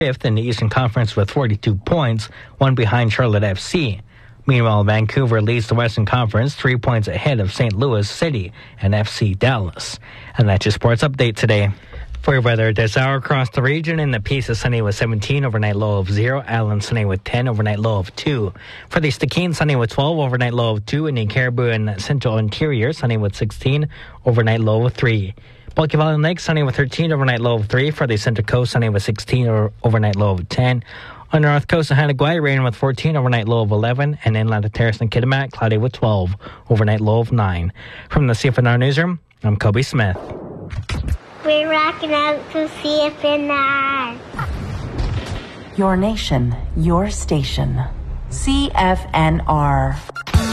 fifth in the Eastern Conference with 42 points, one behind Charlotte FC. Meanwhile, Vancouver leads the Western Conference 3 points ahead of St. Louis City and FC Dallas. And that's your sports update today. For your weather this hour across the region, in the Pisa, sunny with 17, overnight low of 0. Allen, sunny with 10, overnight low of 2. For the Stikine, sunny with 12, overnight low of 2. In the Caribou and Central Interior, sunny with 16, overnight low of 3. Bulky Valley Lake, sunny with 13, overnight low of 3. For the Central Coast, sunny with 16, overnight low of 10. On the North Coast of Hanaguai, rain with 14, overnight low of 11. And inland of Terrace and Kitimat, cloudy with 12, overnight low of 9. From the CFNR Newsroom, I'm Kobe Smith. We're rocking out to CFNR. Your nation, your station. CFNR.